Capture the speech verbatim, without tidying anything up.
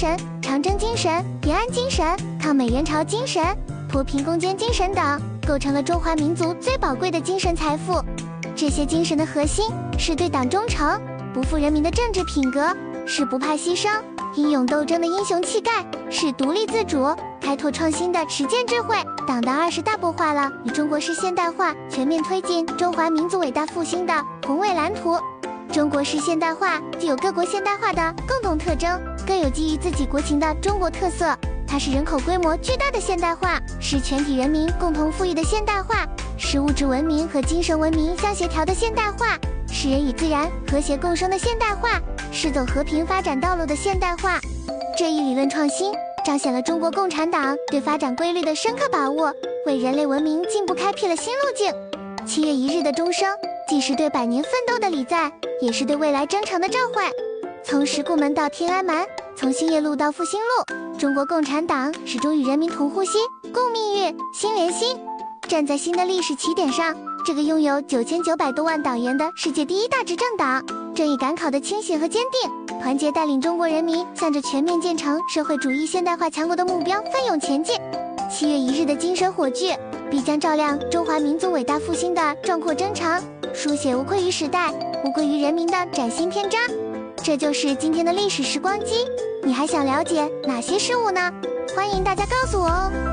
神、长征精神、延安精神、抗美援朝精神、脱贫攻坚精神等，构成了中华民族最宝贵的精神财富。这些精神的核心是对党忠诚，不负人民的政治品格，是不怕牺牲、英勇斗争的英雄气概，是独立自主、开拓创新的实践智慧。党的二十大擘画了与中国式现代化全面推进中华民族伟大复兴的宏伟蓝图。中国式现代化具有各国现代化的共同特征，更有基于自己国情的中国特色。它是人口规模巨大的现代化，是全体人民共同富裕的现代化，是物质文明和精神文明相协调的现代化，是人与自然和谐共生的现代化，是走和平发展道路的现代化。这一理论创新彰显了中国共产党对发展规律的深刻把握，为人类文明进步开辟了新路径。七月一日的钟声，既是对百年奋斗的礼赞，也是对未来征程的召唤。从石库门到天安门，从兴业路到复兴路，中国共产党始终与人民同呼吸、共命运、心连心。站在新的历史起点上，这个拥有九千九百多万党员的世界第一大执政党，正以赶考的清醒和坚定，团结带领中国人民向着全面建成社会主义现代化强国的目标奋勇前进。七月一日的精神火炬，必将照亮中华民族伟大复兴的壮阔征程，书写无愧于时代、无愧于人民的崭新篇章。这就是今天的历史时光机，你还想了解哪些事物呢？欢迎大家告诉我哦。